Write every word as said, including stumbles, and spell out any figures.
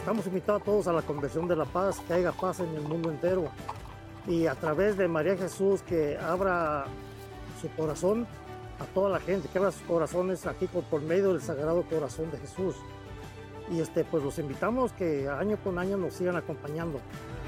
estamos invitados a todos a la conversión de la paz, que haya paz en el mundo entero. Y a través de María Jesús, que abra su corazón a toda la gente, que abra sus corazones aquí por, por medio del Sagrado Corazón de Jesús. Y este, pues los invitamos que año con año nos sigan acompañando.